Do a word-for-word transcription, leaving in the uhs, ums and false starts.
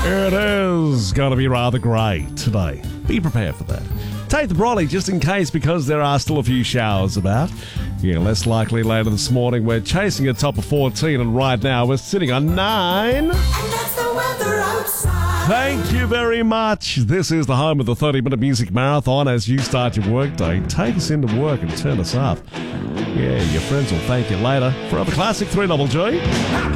It is going to be rather grey today. Be prepared for that. Take the brolly just in case, because there are still a few showers about. Yeah, less likely later this morning. We're chasing a top of fourteen, and right now we're sitting on nine. And that's the weather outside. Thank you very much. This is the home of the thirty-minute music marathon. As you start your workday, take us into work and turn us up. Yeah, your friends will thank you later. Forever Classic three Double G.